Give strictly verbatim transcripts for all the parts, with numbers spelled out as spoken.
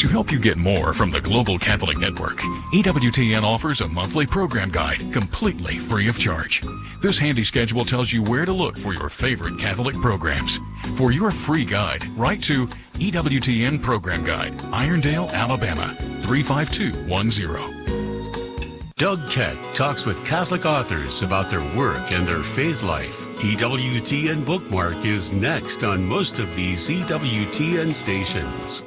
To help you get more from the Global Catholic Network, E W T N offers a monthly program guide completely free of charge. This handy schedule tells you where to look for your favorite Catholic programs. For your free guide, write to E W T N Program Guide, Irondale, Alabama, three five two one zero. Doug Keck talks with Catholic authors about their work and their faith life. E W T N Bookmark is next on most of these E W T N stations.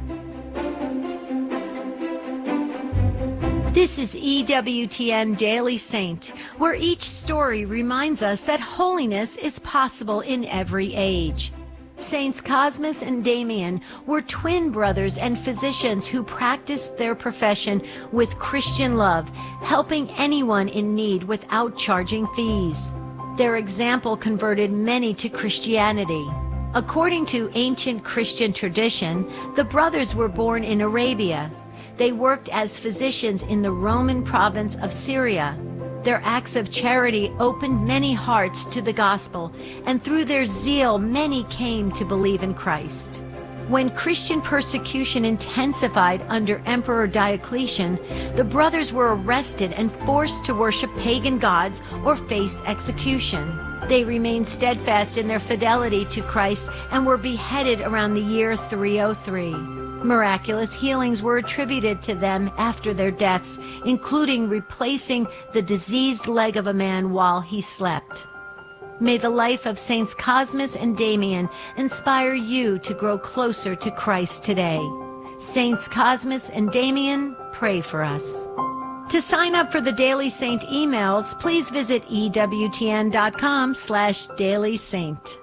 This is E W T N Daily Saint, where each story reminds us that holiness is possible in every age. Saints Cosmas and Damian were twin brothers and physicians who practiced their profession with Christian love, helping anyone in need without charging fees. Their example converted many to Christianity. According to ancient Christian tradition, the brothers were born in Arabia. They worked as physicians in the Roman province of Syria. Their acts of charity opened many hearts to the gospel, and through their zeal, many came to believe in Christ. When Christian persecution intensified under Emperor Diocletian, the brothers were arrested and forced to worship pagan gods or face execution. They remained steadfast in their fidelity to Christ and were beheaded around the year three oh three. Miraculous healings were attributed to them after their deaths, including replacing the diseased leg of a man while he slept. May the life of Saints Cosmas and Damian inspire you to grow closer to Christ today. Saints Cosmas and Damian, pray for us. To sign up for the Daily Saint emails, please visit E W T N dot com slash Daily Saint.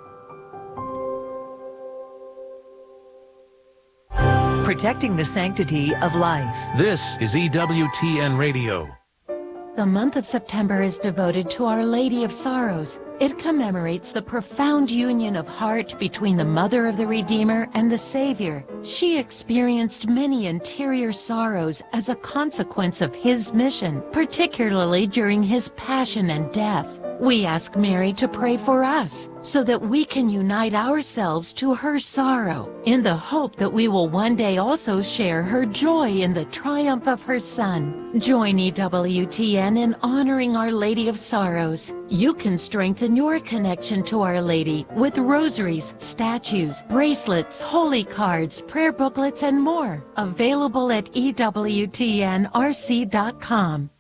Protecting the sanctity of life. This is E W T N Radio. The month of September is devoted to Our Lady of Sorrows. It commemorates the profound union of heart between the Mother of the Redeemer and the Savior. She experienced many interior sorrows as a consequence of His mission, particularly during His passion and death. We ask Mary to pray for us so that we can unite ourselves to her sorrow in the hope that we will one day also share her joy in the triumph of her Son. Join E W T N in honoring Our Lady of Sorrows. You can strengthen your connection to Our Lady with rosaries, statues, bracelets, holy cards, prayer booklets, and more. Available at E W T N R C dot com.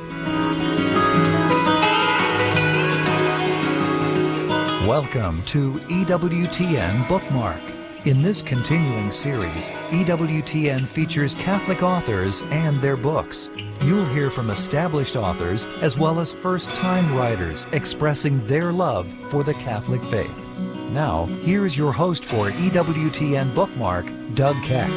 Welcome to E W T N Bookmark. In this continuing series, E W T N features Catholic authors and their books. You'll hear from established authors as well as first-time writers expressing their love for the Catholic faith. Now, here's your host for E W T N Bookmark, Doug Keck.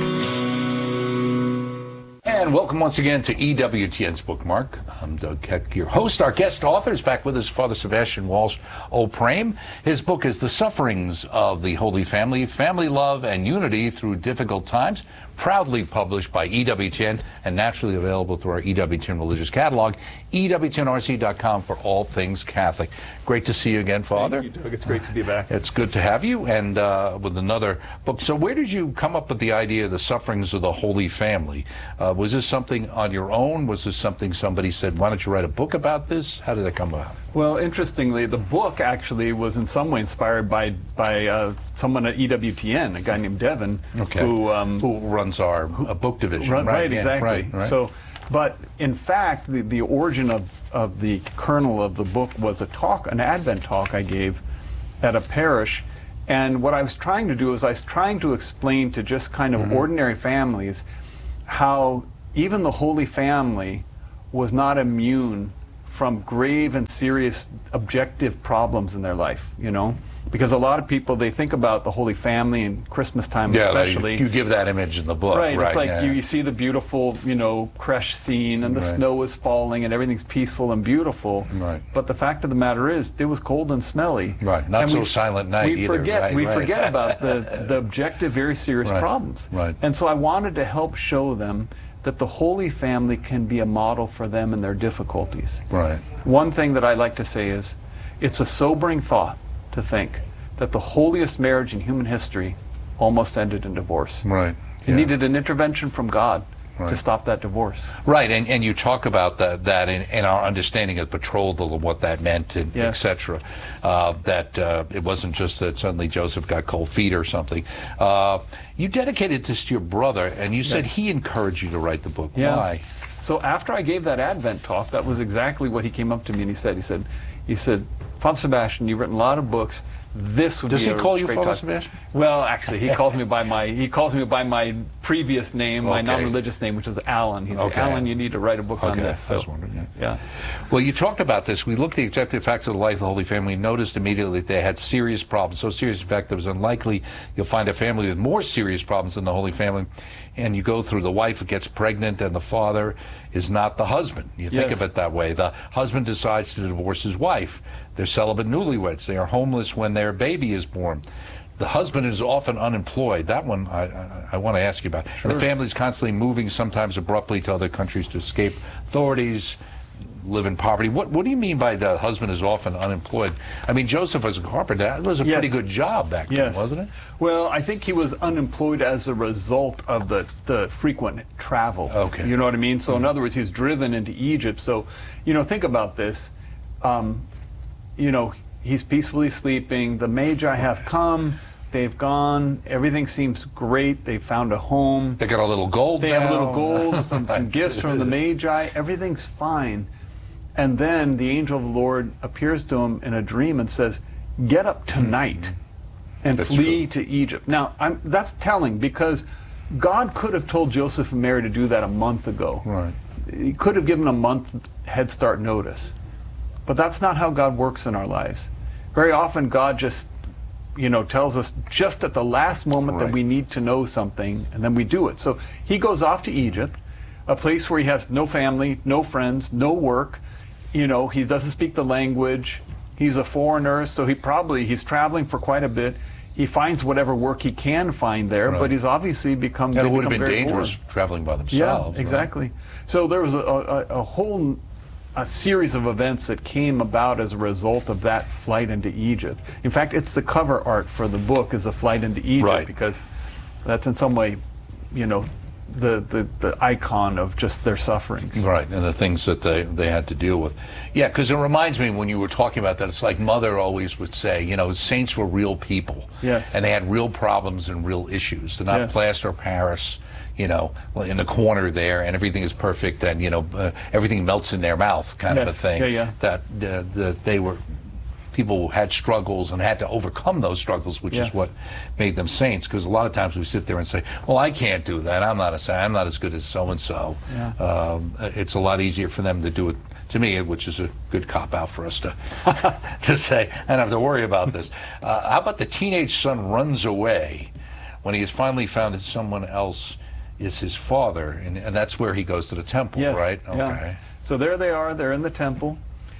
And welcome once again to E W T N's Bookmark. I'm Doug Keck, your host. Our guest author is back with us, Father Sebastian Walsh O'Prame. His book is The Sufferings of the Holy Family, Family Love and Unity Through Difficult Times, proudly published by E W T N and naturally available through our E W T N religious catalog, E W T N R C dot com for all things Catholic. Great to see you again, Father. Thank you, Doug. It's great to be back. It's good to have you, and uh, with another book. So where did you come up with the idea of The Sufferings of the Holy Family? Uh, was this something on your own? Was this something somebody said, why don't you write a book about this? How did it come about? Well, interestingly, the book actually was in some way inspired by by uh, someone at E W T N, a guy named Devin, okay. who um, who runs our uh, book division. Run, right, right, yeah, exactly. Right, right. So, but in fact, the, the origin of, of the kernel of the book was a talk, an Advent talk I gave at a parish. And what I was trying to do is I was trying to explain to just kind of mm-hmm. ordinary families how even the Holy Family was not immune from grave and serious objective problems in their life, you know? Because a lot of people, they think about the Holy Family and Christmas time yeah, especially. Like you, you give that image in the book. Right, right it's like yeah. you, you see the beautiful, you know, creche scene and the right. snow is falling and everything's peaceful and beautiful. Right. But the fact of the matter is, it was cold and smelly. Right, not and so we, silent night we either. Forget, right, we right. forget about the, the objective, very serious right. problems. Right. And so I wanted to help show them that the Holy Family can be a model for them in their difficulties. Right. One thing that I like to say is, it's a sobering thought to think that the holiest marriage in human history almost ended in divorce. Right. It Yeah. needed an intervention from God Right. to stop that divorce. Right, and, and you talk about that, that in, in our understanding of betrothal and what that meant, and Yes. et cetera. Uh, that uh, it wasn't just that suddenly Joseph got cold feet or something. Uh, you dedicated this to your brother, and you said Yes. he encouraged you to write the book. Yeah. Why? So after I gave that Advent talk, that was exactly what he came up to me and he said. He said, he said, Father Sebastian, you've written a lot of books. This would Does be he a call you great Father talk." Sebastian? Well, actually, he calls me by my he calls me by my previous name, my Okay. non-religious name, which is Alan. He said, Okay. Alan, you need to write a book on Okay, this. I was So, wondering. Yeah. yeah. Well, you talked about this. We looked at the objective facts of the life of the Holy Family and noticed immediately that they had serious problems. So serious, in fact, it was unlikely you'll find a family with more serious problems than the Holy Family. And you go through the wife gets pregnant and the father is not the husband. You think Yes. of it that way. The husband decides to divorce his wife. They're celibate newlyweds. They are homeless when their baby is born. The husband is often unemployed. That one I, I, I want to ask you about. And the family's constantly moving, sometimes abruptly, to other countries to escape authorities, live in poverty. What What do you mean by the husband is often unemployed? I mean, Joseph was a carpenter. That was a Yes. pretty good job back Yes. then, wasn't it? Well, I think he was unemployed as a result of the, the frequent travel. Okay. You know what I mean? So in other words, he was driven into Egypt. So, you know, think about this. Um, you know, he's peacefully sleeping. The Magi have come. They've gone. Everything seems great. They found a home. They got a little gold They now. have a little gold, some, some Right. gifts from the Magi. Everything's fine. And then the angel of the Lord appears to him in a dream and says, "Get up tonight and That's flee true. to Egypt." Now, I'm, that's telling, because God could have told Joseph and Mary to do that a month ago. Right. He could have given a month head start notice. But that's not how God works in our lives. Very often God just, you know, tells us just at the last moment Right. that we need to know something, and then we do it. So he goes off to Egypt, a place where he has no family, no friends, no work. You know, he doesn't speak the language. He's a foreigner, so he probably, he's traveling for quite a bit. He finds whatever work he can find there, Right. but he's obviously become, And it they would have become been very dangerous bored. traveling by Yeah, themselves. right? exactly. So there was a, a, a whole a series of events that came about as a result of that flight into Egypt. In fact, it's the cover art for the book is a flight into Egypt, Right. because that's in some way, you know, the, the, the icon of just their sufferings. Right, and the things that they, they had to deal with. Yeah, because it reminds me when you were talking about that, it's like Mother always would say, you know, saints were real people. Yes. And they had real problems and real issues. They're not Yes. plaster of Paris, you know, in the corner there, and everything is perfect, and, you know, uh, everything melts in their mouth kind of a Yes. thing. Yeah, yeah. That, uh, that they were, people had struggles and had to overcome those struggles, which Yes. is what made them saints. Because a lot of times we sit there and say, well, I can't do that. I'm not a saint. I'm not as good as so-and-so. Yeah. Um, it's a lot easier for them to do it to me, which is a good cop-out for us to to say, I don't have to worry about this. Uh, how about the teenage son runs away when he has finally found that someone else is his father, and, and that's where he goes to the temple, Yes. right? Yeah. Okay. So there they are. They're in the temple.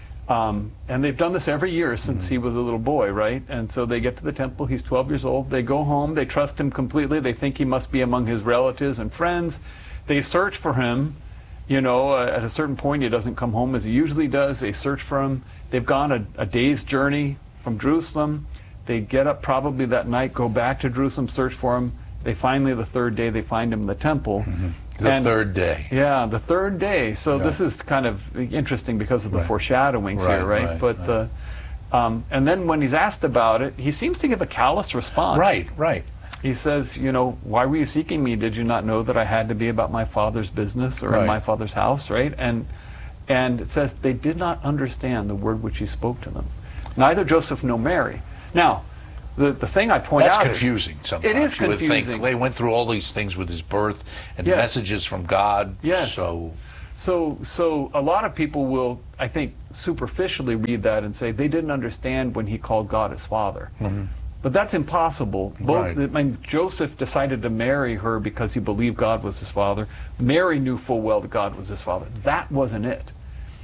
Um, and they've done this every year since he was a little boy, right? And so they get to the temple. He's twelve years old. They go home. They trust him completely. They think he must be among his relatives and friends. They search for him. You know, uh, at a certain point, he doesn't come home as he usually does. They search for him. They've gone a, a day's journey from Jerusalem. They get up probably that night, go back to Jerusalem, search for him. They finally, the third day, they find him in the temple. Mm-hmm. The And- third day. Yeah, the third day. So Yeah. this is kind of interesting because of the Right. foreshadowings here, Right, right? right, but right. Uh, um, and then when he's asked about it, he seems to give a callous response. Right, right. He says, you know, why were you seeking me? Did you not know that I had to be about my father's business or Right. in my father's house, right? And and it says they did not understand the word which he spoke to them. Neither Joseph nor Mary. Now, the the thing I point That's out confusing is, sometimes. It is You would confusing. think they went through all these things with his birth and Yes. messages from God. Yes. So, So, so a lot of people will, I think, superficially read that and say they didn't understand when he called God his father. But that's impossible. Both, Right. I mean, Joseph decided to marry her because he believed God was his father. Mary knew full well that God was his father. That wasn't it.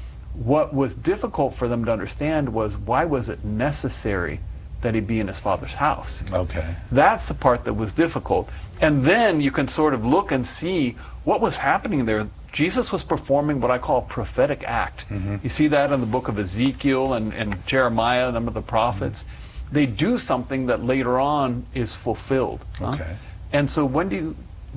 What was difficult for them to understand was why was it necessary that he be in his father's house? okay. That's the part that was difficult. And then you can sort of look and see what was happening there. Jesus was performing what I call a prophetic act. You see that in the book of Ezekiel and, and Jeremiah, a number of the prophets. They do something that later on is fulfilled. huh? Okay. And so when do you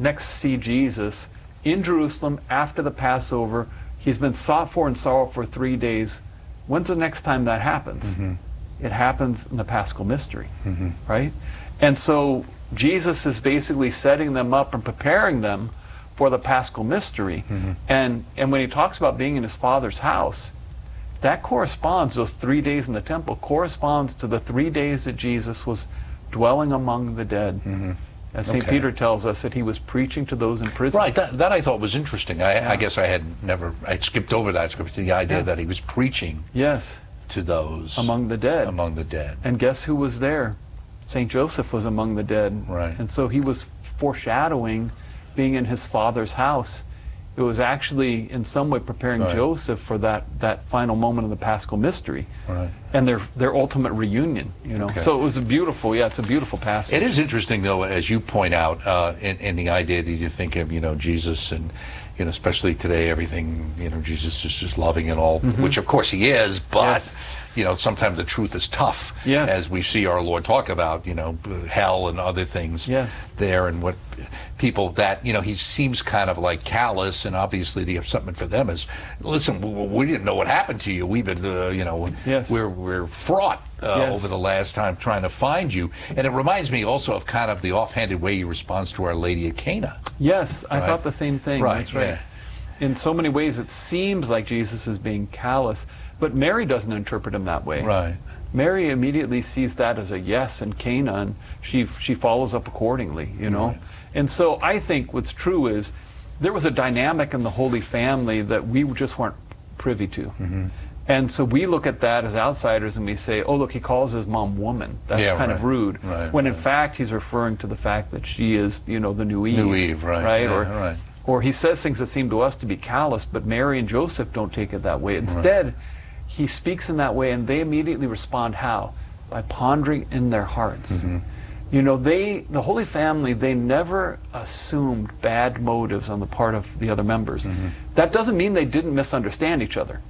next see Jesus in Jerusalem after the Passover. He's been sought for in sorrow for three days. When's the next time that happens? Mm-hmm. It happens in the Paschal Mystery, mm-hmm. right? And so Jesus is basically setting them up and preparing them for the Paschal Mystery. Mm-hmm. And and when he talks about being in his Father's house, that corresponds, those three days in the temple, corresponds to the three days that Jesus was dwelling among the dead. Mm-hmm. As Saint Okay. Peter tells us that he was preaching to those in prison. Right, that, that I thought was interesting. I, yeah. I guess I had never, I skipped over that scripture, the idea yeah. that he was preaching yes. to those among the dead. Among the dead. And guess who was there? Saint Joseph was among the dead. Right. And so he was foreshadowing being in his Father's house. It was actually in some way preparing right. Joseph for that, that final moment of the Paschal Mystery. Right. And their their ultimate reunion, you know. Okay. So it was a beautiful, yeah, it's a beautiful passage. It is interesting, though, as you point out, uh, in, in the idea that you think of, you know, Jesus and, you know, especially today, everything, you know, Jesus is just loving and all, mm-hmm. which of course he is, but, yes. you know, sometimes the truth is tough. Yes. As we see our Lord talk about, you know, hell and other things yes. there, and what people that, you know, he seems kind of like callous, and obviously the something for them is, listen, we, we didn't know what happened to you. We've been, uh, you know, yes. we're, we're fraught uh, yes. over the last time trying to find you. And it reminds me also of kind of the offhanded way he responds to Our Lady at Cana. Yes, I right? thought the same thing. Right, That's right. Yeah. In so many ways, it seems like Jesus is being callous, but Mary doesn't interpret him that way. Right. Mary immediately sees that as a yes in Cana, and she she follows up accordingly, you know. Right. And so I think what's true is there was a dynamic in the Holy Family that we just weren't privy to. Mm-hmm. And so we look at that as outsiders and we say, oh, look, he calls his mom woman. That's yeah, kind right. of rude. Right, when right. in fact he's referring to the fact that she is, you know, the new Eve. New Eve, right. Right? Yeah, or, right. or he says things that seem to us to be callous, but Mary and Joseph don't take it that way. Instead, right. he speaks in that way, and they immediately respond how? By pondering in their hearts. Mm-hmm. You know, they, the Holy Family, they never assumed bad motives on the part of the other members. Mm-hmm. That doesn't mean they didn't misunderstand each other.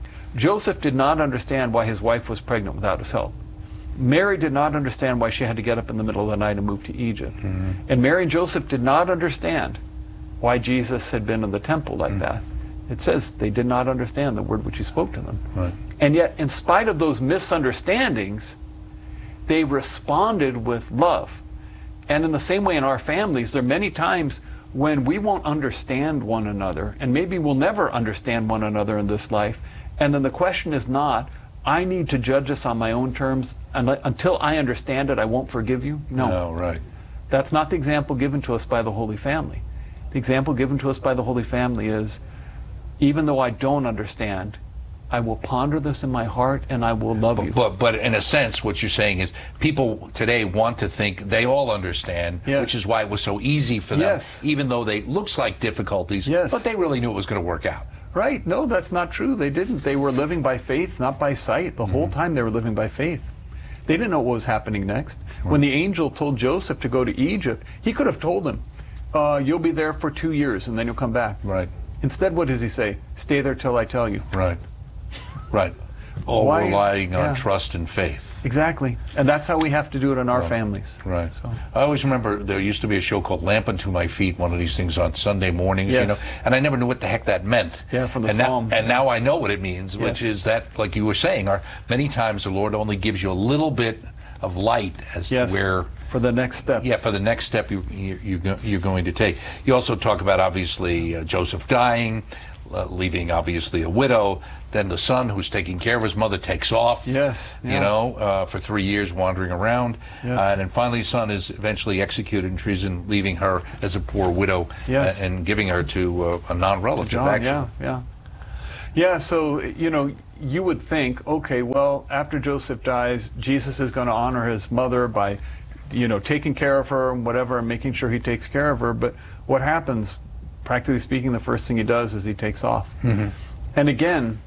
Joseph did not understand why his wife was pregnant without his help. Mary did not understand why she had to get up in the middle of the night and move to Egypt. Mm-hmm. And Mary and Joseph did not understand why Jesus had been in the temple like mm-hmm. that. It says they did not understand the word which he spoke to them. Right. And yet, in spite of those misunderstandings, they responded with love. And in the same way in our families, there are many times when we won't understand one another, and maybe we'll never understand one another in this life. And then the question is not, I need to judge this on my own terms, and let, until I understand it, I won't forgive you. No. No, right. That's not the example given to us by the Holy Family. The example given to us by the Holy Family is, even though I don't understand, I will ponder this in my heart and I will love but, you. But, but in a sense, what you're saying is people today want to think they all understand, yes. which is why it was so easy for them, yes. even though they looks like difficulties, yes. but they really knew it was going to work out. Right. No, that's not true. They didn't. They were living by faith, not by sight. The mm-hmm. whole time they were living by faith. They didn't know what was happening next. Right. When the angel told Joseph to go to Egypt, he could have told him, uh, you'll be there for two years and then you'll come back. Right. Instead, what does he say? Stay there till I tell you. Right. Right. All Why, relying yeah. on trust and faith. Exactly. And that's how we have to do it in our right. families. Right. So. I always remember there used to be a show called Lamp Unto My Feet, one of these things on Sunday mornings, yes. you know, and I never knew what the heck that meant. Yeah, from the and Psalm. Now, and now I know what it means, yes. which is that, like you were saying, our, many times the Lord only gives you a little bit of light as yes. to where... For the next step. Yeah, for the next step you, you, you, you're going to take. You also talk about, obviously, uh, Joseph dying, uh, leaving, obviously, a widow. Then the son who's taking care of his mother takes off, yes, yeah. you know, uh, for three years wandering around. Yes. Uh, and then finally his son is eventually executed in treason, leaving her as a poor widow yes. uh, and giving her to uh, a non-relative, John, actually. Yeah, yeah. Yeah, so, you know, you would think, okay, well, after Joseph dies, Jesus is going to honor his mother by, you know, taking care of her and whatever, and making sure he takes care of her. But what happens, practically speaking, the first thing he does is he takes off. Mm-hmm. And again,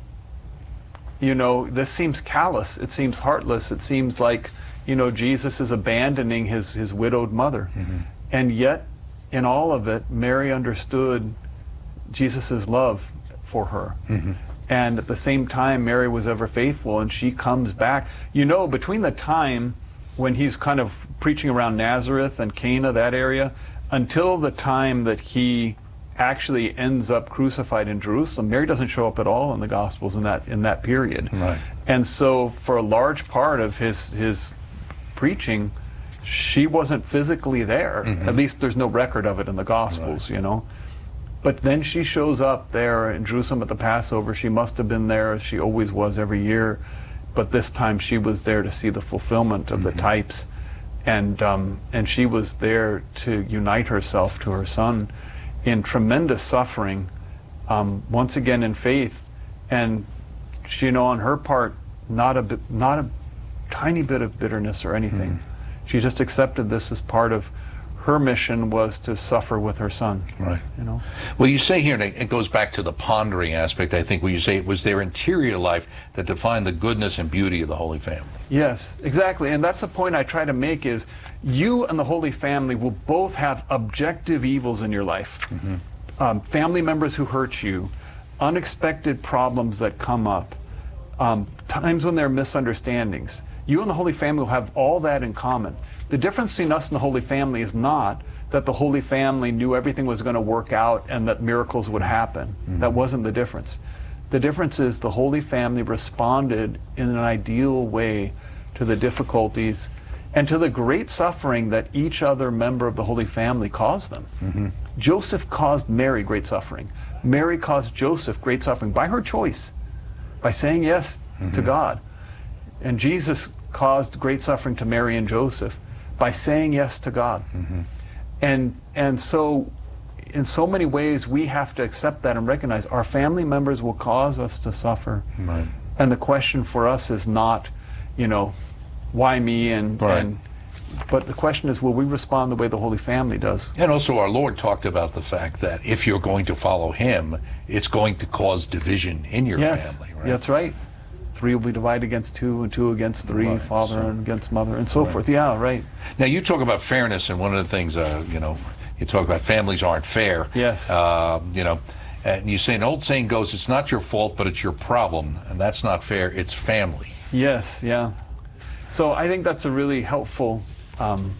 you know, this seems callous. It seems heartless. It seems like, you know, Jesus is abandoning his, his widowed mother. Mm-hmm. And yet, in all of it, Mary understood Jesus' love for her. Mm-hmm. And at the same time, Mary was ever faithful, and she comes back. You know, between the time when he's kind of preaching around Nazareth and Cana, that area, until the time that he actually ends up crucified in Jerusalem, Mary doesn't show up at all in the Gospels in that in that period. Right. And so for a large part of his his preaching, she wasn't physically there. Mm-hmm. At least there's no record of it in the Gospels, right. you know. But then she shows up there in Jerusalem at the Passover. She must have been there, as she always was every year. But this time she was there to see the fulfillment of mm-hmm. the types. And um, and she was there to unite herself to her son in tremendous suffering, um, once again in faith. And she, you know, on her part, not a bit, not a tiny bit of bitterness or anything. Mm-hmm. She just accepted this as part of her mission, was to suffer with her son. Right. You know. Well, you say here, and it goes back to the pondering aspect, I think, where you say it was their interior life that defined the goodness and beauty of the Holy Family. Yes, exactly. And that's a point I try to make is you and the Holy Family will both have objective evils in your life. Mm-hmm. um, family members who hurt you, unexpected problems that come up, um, times when there are misunderstandings. You and the Holy Family will have all that in common. The difference between us and the Holy Family is not that the Holy Family knew everything was going to work out and that miracles would happen. Mm-hmm. That wasn't the difference. The difference is the Holy Family responded in an ideal way to the difficulties and to the great suffering that each other member of the Holy Family caused them. Mm-hmm. Joseph caused Mary great suffering. Mary caused Joseph great suffering by her choice, by saying yes mm-hmm. to God. And Jesus caused great suffering to Mary and Joseph by saying yes to God. Mm-hmm. And and so in so many ways we have to accept that and recognize our family members will cause us to suffer. Right. And the question for us is not, you know, why me and, right. and but the question is, will we respond the way the Holy Family does? And also our Lord talked about the fact that if you're going to follow him, it's going to cause division in your yes. family, right? That's right. Three will be divided against two, and two against three, right. father so, and against mother, and so right. forth. Yeah, right. Now, you talk about fairness, and one of the things, uh, you know, you talk about families aren't fair. Yes. Uh, you know, and you say, an old saying goes, it's not your fault, but it's your problem. And that's not fair. It's family. Yes, yeah. So I think that's a really helpful um,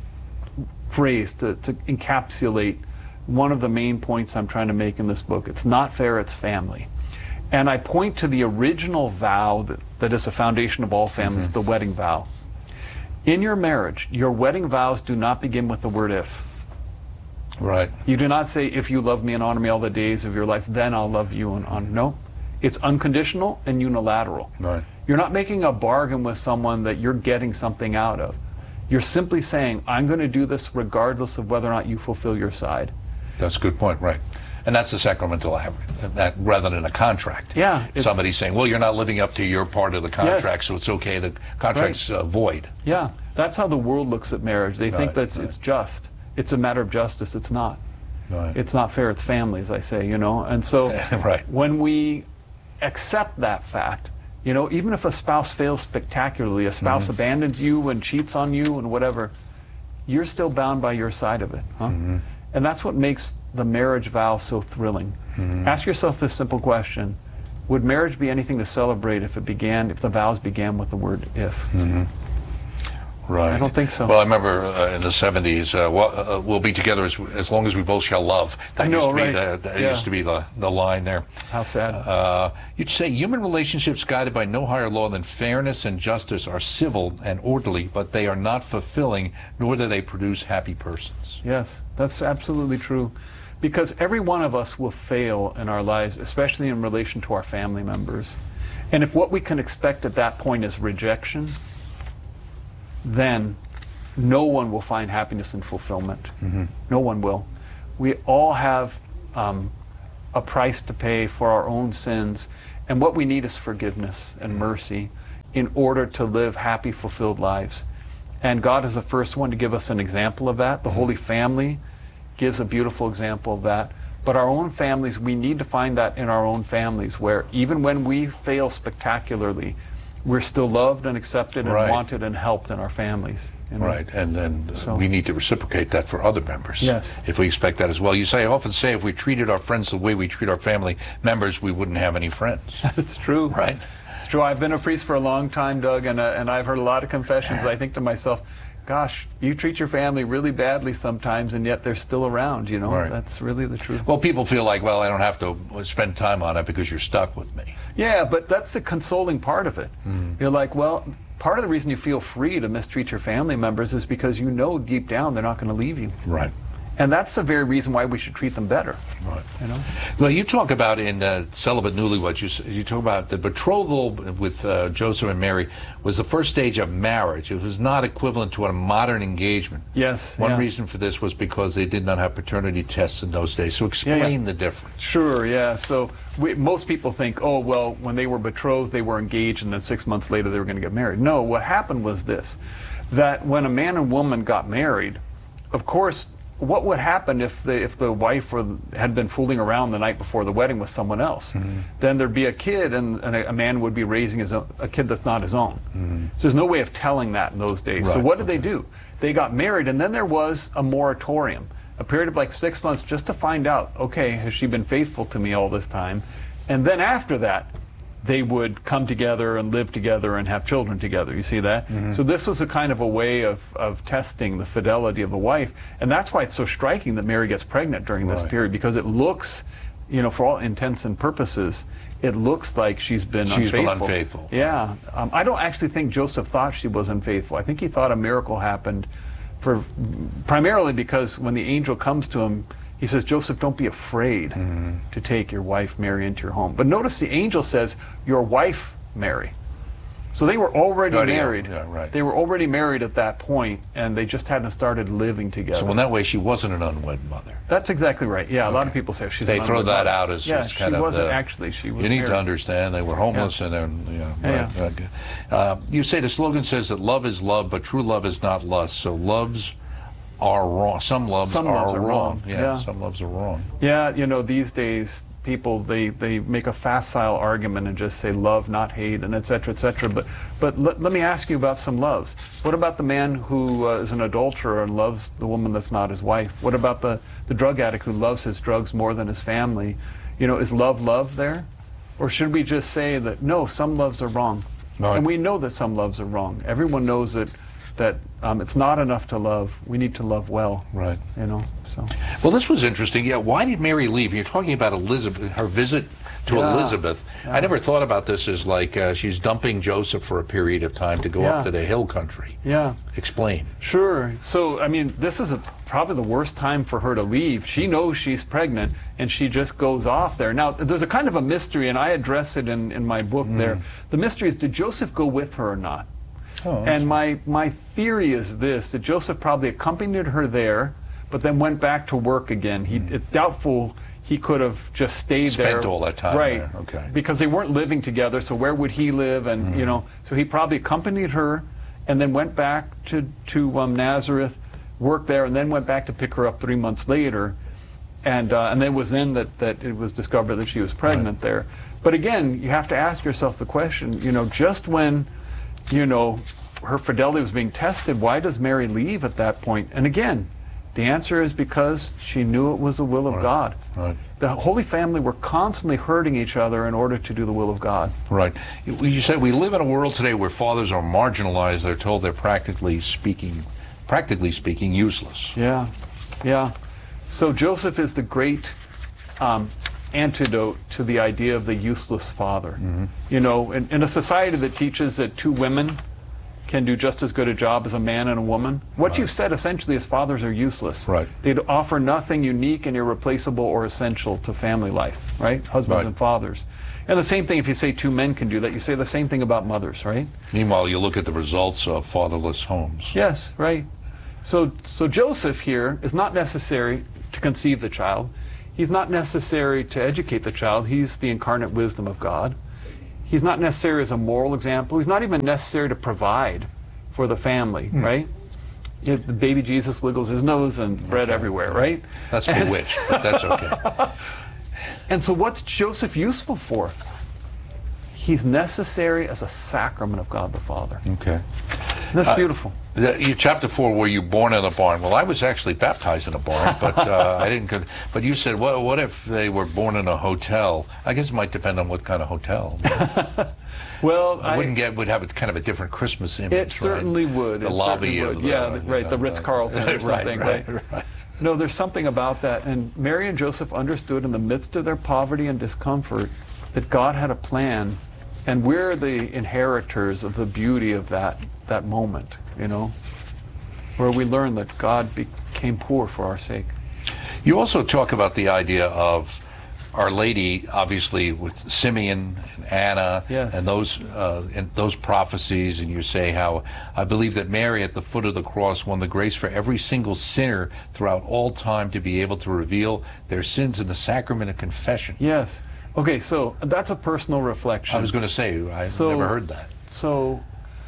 phrase to, to encapsulate one of the main points I'm trying to make in this book. It's not fair, it's family. And I point to the original vow that, that is the foundation of all families, mm-hmm. the wedding vow. In your marriage, your wedding vows do not begin with the word if. Right. You do not say, if you love me and honor me all the days of your life, then I'll love you and honor. No. It's unconditional and unilateral. Right. You're not making a bargain with someone that you're getting something out of. You're simply saying, I'm going to do this regardless of whether or not you fulfill your side. That's a good point, right. And that's the sacramental act, that rather than a contract. Yeah. Somebody saying, well, you're not living up to your part of the contract, yes. so it's okay, the contract's right. uh, void. Yeah. That's how the world looks at marriage. They right, think that it's, right. it's just. It's a matter of justice. It's not. Right. It's not fair. It's family, as I say, you know. And so right. when we accept that fact, you know, even if a spouse fails spectacularly, a spouse mm-hmm. abandons you and cheats on you and whatever, you're still bound by your side of it. Huh? Mm-hmm. And that's what makes the marriage vow so thrilling. Mm-hmm. Ask yourself this simple question. Would marriage be anything to celebrate if it began, if the vows began with the word if? Mm-hmm. Right. I don't think so. Well, I remember uh, in the seventies, uh, well, uh, we'll be together as, as long as we both shall love. That I know, used to right. be the, that yeah. used to be the, the line there. How sad. Uh, you'd say human relationships guided by no higher law than fairness and justice are civil and orderly, but they are not fulfilling, nor do they produce happy persons. Yes, that's absolutely true. Because every one of us will fail in our lives, especially in relation to our family members. And if what we can expect at that point is rejection, then no one will find happiness and fulfillment. Mm-hmm. No one will. We all have um, a price to pay for our own sins, and what we need is forgiveness and mercy in order to live happy, fulfilled lives. And God is the first one to give us an example of that. The Holy Family gives a beautiful example of that. But our own families, we need to find that in our own families, where even when we fail spectacularly, we're still loved and accepted and right. wanted and helped in our families. You know? Right, and then so. we need to reciprocate that for other members. Yes. If we expect that as well. You say, I often say, if we treated our friends the way we treat our family members, we wouldn't have any friends. That's true. Right? It's true. I've been a priest for a long time, Doug, and, uh, and I've heard a lot of confessions. I think to myself, gosh, you treat your family really badly sometimes, and yet they're still around, you know. Right. That's really the truth. Well, people feel like, well, I don't have to spend time on it because you're stuck with me. Yeah, but that's the consoling part of it. Mm. You're like, well, part of the reason you feel free to mistreat your family members is because you know deep down they're not going to leave you. Right. And that's the very reason why we should treat them better. Right. You know. Well, you talk about in uh, Celibate Newlyweds, you, you talk about the betrothal with uh, Joseph and Mary was the first stage of marriage. It was not equivalent to a modern engagement. Yes. One yeah. reason for this was because they did not have paternity tests in those days. So explain yeah, yeah. the difference. Sure, yeah. So we, most people think, oh, well, when they were betrothed, they were engaged, and then six months later they were going to get married. No, what happened was this, that when a man and woman got married, of course, what would happen if the if the wife or had been fooling around the night before the wedding with someone else? Mm-hmm. Then there'd be a kid, and, and a, a man would be raising his own, a kid that's not his own. Mm-hmm. So there's no way of telling that in those days. Right. So what did okay. they do? They got married, and then there was a moratorium, a period of like six months just to find out, okay, has she been faithful to me all this time? And then after that, they would come together and live together and have children together. You see that? Mm-hmm. So this was a kind of a way of, of testing the fidelity of the wife. And that's why it's so striking that Mary gets pregnant during this right. period, because it looks, you know, for all intents and purposes, it looks like she's been she's unfaithful. Been unfaithful. Yeah. Um, I don't actually think Joseph thought she was unfaithful. I think he thought a miracle happened for primarily because when the angel comes to him, he says, Joseph, don't be afraid mm-hmm. to take your wife Mary into your home. But notice the angel says, your wife Mary. So they were already right, married. Yeah, right. They were already married at that point, and they just hadn't started living together. So in that way, she wasn't an unwed mother. That's exactly right. Yeah, okay. A lot of people say she's they an throw unwed that mother. out as, yeah, as kind she of wasn't the, actually. She was You need married. to understand they were homeless yeah. and then, you know, yeah, right, yeah. Uh, you say the slogan says that love is love, but true love is not lust. So loves are wrong. Some loves, some are, loves are wrong. wrong. Yeah, yeah, some loves are wrong. Yeah, you know, these days people they they make a facile argument and just say love, not hate, and et cetera, et cetera. But but let, let me ask you about some loves. What about the man who uh, is an adulterer and loves the woman that's not his wife? What about the the drug addict who loves his drugs more than his family? You know, is love love there, or should we just say that no, some loves are wrong, right. And we know that some loves are wrong. Everyone knows that. that um, it's not enough to love. We need to love well. Right. You know, so. Well, this was interesting. Yeah, why did Mary leave? You're talking about Elizabeth, her visit to yeah. Elizabeth. Yeah. I never thought about this as like uh, she's dumping Joseph for a period of time to go yeah. up to the hill country. Yeah. Explain. Sure. So, I mean, this is a, probably the worst time for her to leave. She knows she's pregnant, and she just goes off there. Now, there's a kind of a mystery, and I address it in, in my book mm. there. The mystery is, did Joseph go with her or not? Oh, and my, my theory is this, that Joseph probably accompanied her there, but then went back to work again. He, mm. It's doubtful he could have just stayed Spent there. Spent all that time right, there, okay. Because they weren't living together, so where would he live? And, mm. you know, so he probably accompanied her and then went back to, to um, Nazareth, worked there, and then went back to pick her up three months later. And, uh, and then it was then that, that it was discovered that she was pregnant right. there. But again, you have to ask yourself the question, you know, just when you know, her fidelity was being tested, why does Mary leave at that point? And again, the answer is because she knew it was the will of right. God. Right. The Holy Family were constantly hurting each other in order to do the will of God. Right. You said we live in a world today where fathers are marginalized. They're told they're practically speaking, practically speaking, useless. Yeah, yeah. So Joseph is the great um, antidote to the idea of the useless father. Mm-hmm. You know, in, in a society that teaches that two women can do just as good a job as a man and a woman, what right. you've said essentially is fathers are useless. Right. They offer nothing unique and irreplaceable or essential to family life, right? Husbands right. and fathers. And the same thing if you say two men can do that, you say the same thing about mothers, right? Meanwhile, you look at the results of fatherless homes. Yes, right. So, so Joseph here is not necessary to conceive the child. He's not necessary to educate the child. He's the incarnate wisdom of God. He's not necessary as a moral example. He's not even necessary to provide for the family, mm. right? You know, the baby Jesus wiggles his nose and bread okay. everywhere, right? That's bewitched, but that's okay. And so what's Joseph useful for? He's necessary as a sacrament of God the Father. Okay. That's uh, beautiful. The, you, chapter four, were you born in a barn? Well, I was actually baptized in a barn, but uh, I didn't. But you said, what, what if they were born in a hotel? I guess it might depend on what kind of hotel. Well, I I wouldn't get would have a kind of a different Christmas image. It certainly right? would. The it lobby would. of the, yeah, the, right, know, the Ritz Carlton or something, right, right, right, right? No, there's something about that, and Mary and Joseph understood in the midst of their poverty and discomfort that God had a plan, and we're the inheritors of the beauty of that that moment. You know, where we learn that God became poor for our sake. You also talk about the idea of Our Lady, obviously, with Simeon and Anna, yes. and those uh, and those prophecies, and you say how I believe that Mary at the foot of the cross won the grace for every single sinner throughout all time to be able to reveal their sins in the sacrament of confession. Yes. Okay, so that's a personal reflection. I was going to say, I've so, never heard that. So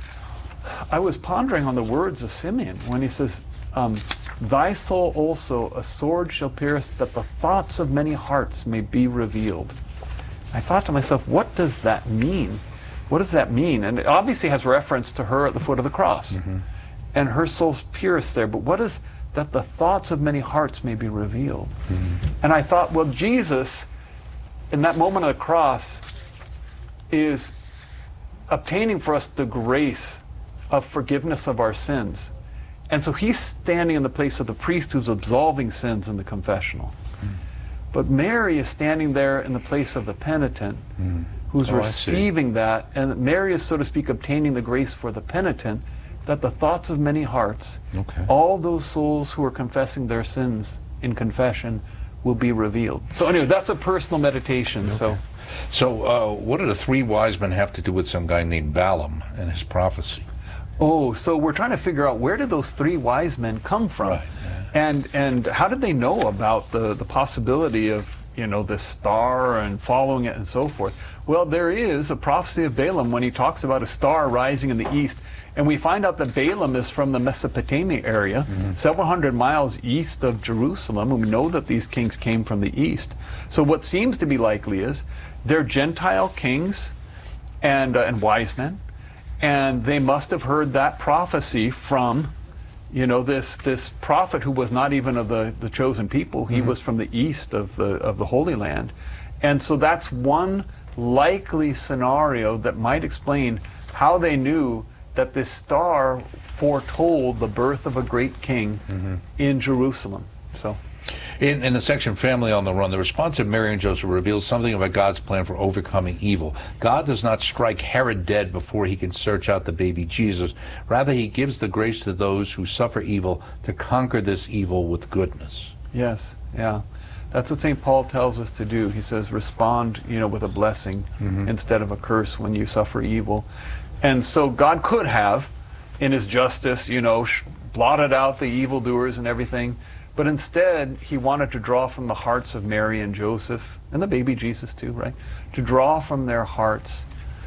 I was pondering on the words of Simeon when he says, um, thy soul also a sword shall pierce, that the thoughts of many hearts may be revealed. I thought to myself, what does that mean? What does that mean? And it obviously has reference to her at the foot of the cross. Mm-hmm. And her soul's pierced there. But what is that the thoughts of many hearts may be revealed? Mm-hmm. And I thought, well, Jesus, in that moment of the cross, is obtaining for us the grace of forgiveness of our sins. And so he's standing in the place of the priest who's absolving sins in the confessional. Mm. But Mary is standing there in the place of the penitent mm. who's oh, receiving that. And Mary is, so to speak, obtaining the grace for the penitent, that the thoughts of many hearts, okay. all those souls who are confessing their sins in confession, will be revealed. So anyway, that's a personal meditation. Okay. So, so uh, what do the three wise men have to do with some guy named Balaam and his prophecy? Oh, so we're trying to figure out, where did those three wise men come from? Right, yeah. And and how did they know about the, the possibility of, you know, this star and following it and so forth? Well, there is a prophecy of Balaam when he talks about a star rising in the east. And we find out that Balaam is from the Mesopotamia area, mm-hmm. several hundred miles east of Jerusalem, and we know that these kings came from the east. So what seems to be likely is they're Gentile kings and uh, and wise men, and they must have heard that prophecy from, you know, this this prophet who was not even of the, the chosen people. He mm-hmm. was from the east of the of the Holy Land. And so that's one likely scenario that might explain how they knew that this star foretold the birth of a great king mm-hmm. in Jerusalem. So, in, in the section Family on the Run, the response of Mary and Joseph reveals something about God's plan for overcoming evil. God does not strike Herod dead before he can search out the baby Jesus. Rather, he gives the grace to those who suffer evil to conquer this evil with goodness. Yes, yeah. That's what Saint Paul tells us to do. He says, respond, you know, with a blessing mm-hmm. instead of a curse when you suffer evil. And so God could have, in his justice, you know, sh- blotted out the evildoers and everything, but instead he wanted to draw from the hearts of Mary and Joseph, and the baby Jesus too, right? To draw from their hearts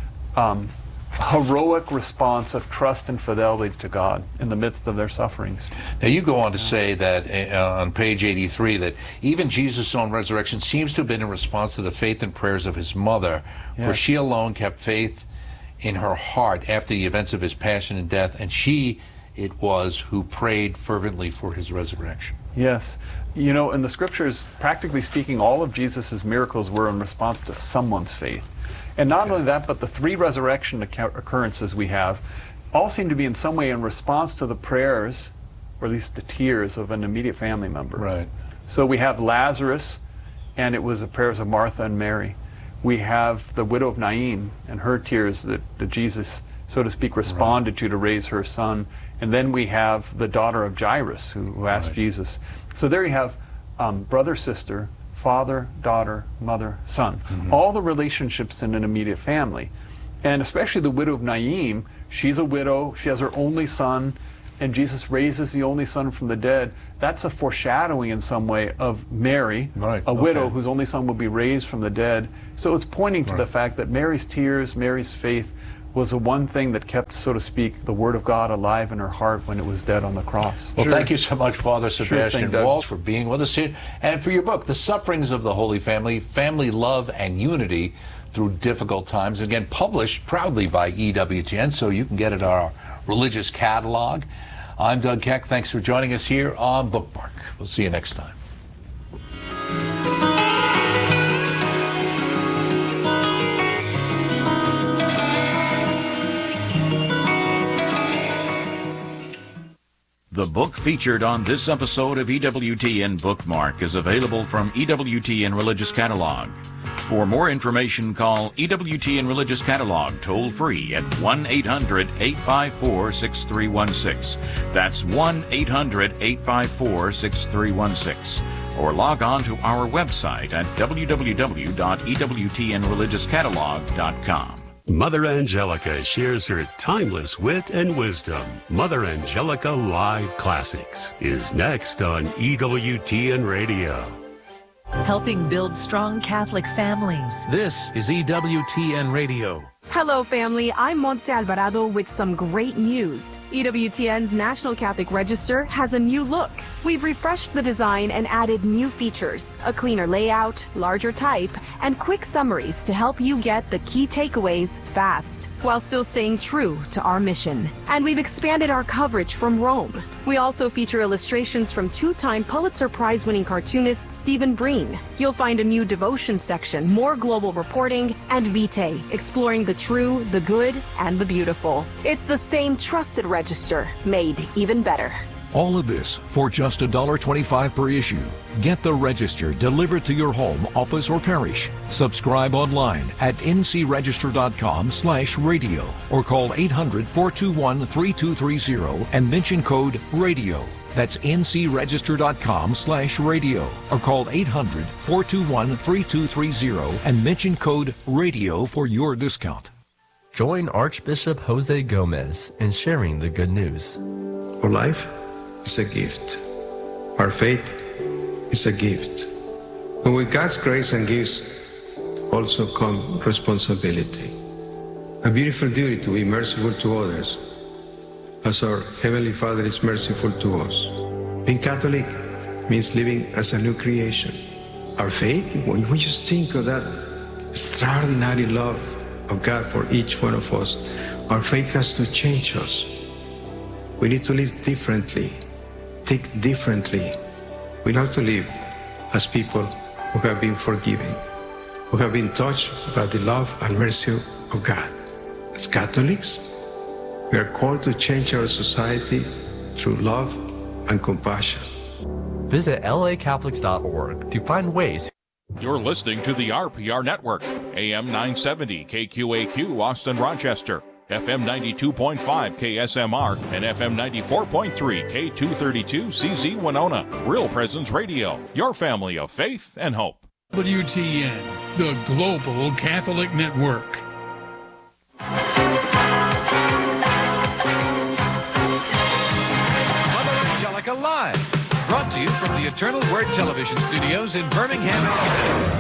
um, heroic response of trust and fidelity to God in the midst of their sufferings. Now you go on to say that uh, on page eighty-three that even Jesus' own resurrection seems to have been in response to the faith and prayers of his mother, yes. for she alone kept faith in her heart after the events of his passion and death, and she it was who prayed fervently for his resurrection. Yes. You know, in the scriptures, practically speaking, all of Jesus' miracles were in response to someone's faith. And not yeah. only that, but the three resurrection occurrences we have all seem to be in some way in response to the prayers, or at least the tears, of an immediate family member. Right. So we have Lazarus, and it was the prayers of Martha and Mary. We have the widow of Nain and her tears that, that Jesus, so to speak, responded right. to to raise her son. And then we have the daughter of Jairus who, who asked right. Jesus. So there you have um, brother, sister, father, daughter, mother, son. Mm-hmm. All the relationships in an immediate family. And especially the widow of Nain, she's a widow, she has her only son, and Jesus raises the only son from the dead. That's a foreshadowing in some way of Mary, right. a widow okay. whose only son will be raised from the dead. So it's pointing to right. the fact that Mary's tears, Mary's faith was the one thing that kept, so to speak, the Word of God alive in her heart when it was dead on the cross. Well, sure. Thank you so much, Father Sebastian sure Walsh, for being with us here, and for your book, The Sufferings of the Holy Family, Family Love and Unity Through Difficult Times. Again, published proudly by E W T N, so you can get it at our religious catalog. I'm Doug Keck. Thanks for joining us here on Bookmark. We'll see you next time. The book featured on this episode of E W T N Bookmark is available from E W T N Religious Catalog. For more information, call E W T N Religious Catalog toll-free at one eight hundred, eight five four, six three one six. That's one eight hundred, eight five four, six three one six. Or log on to our website at w w w dot e w t n religious catalog dot com. Mother Angelica shares her timeless wit and wisdom. Mother Angelica Live Classics is next on E W T N Radio. Helping build strong Catholic families. This is E W T N Radio. Hello, family. I'm Montse Alvarado with some great news. E W T N's National Catholic Register has a new look. We've refreshed the design and added new features, a cleaner layout, larger type, and quick summaries to help you get the key takeaways fast, while still staying true to our mission. And we've expanded our coverage from Rome. We also feature illustrations from two-time Pulitzer Prize-winning cartoonist Stephen Breen. You'll find a new devotion section, more global reporting, and Vitae, exploring the true, the good, and the beautiful. It's the same trusted register, made even better. All of this for just one dollar twenty-five per issue. Get the Register delivered to your home, office, or parish. Subscribe online at n c register dot com slash radio or call eight hundred, four two one, three two three zero and mention code RADIO. That's n c register dot com slash radio or call eight hundred, four two one, three two three zero and mention code RADIO for your discount. Join Archbishop Jose Gomez in sharing the good news. Our life is a gift. Our faith is a gift. And with God's grace and gifts also come responsibility. A beautiful duty to be merciful to others as our Heavenly Father is merciful to us. Being Catholic means living as a new creation. Our faith, when we just think of that extraordinary love of God for each one of us, our faith has to change us. We need to live differently, think differently. We have to live as people who have been forgiven, who have been touched by the love and mercy of God. As Catholics, we are called to change our society through love and compassion. Visit L A Catholics dot org to find ways. You're listening to the R P R Network, A M nine seventy K Q A Q, Austin, Rochester, F M ninety-two point five K S M R, and F M ninety-four point three K two thirty-two C Z Winona. Real Presence Radio, your family of faith and hope. W T N, the Global Catholic Network. Mother Angelica Live, brought to you from the Eternal Word Television Studios in Birmingham, Alabama.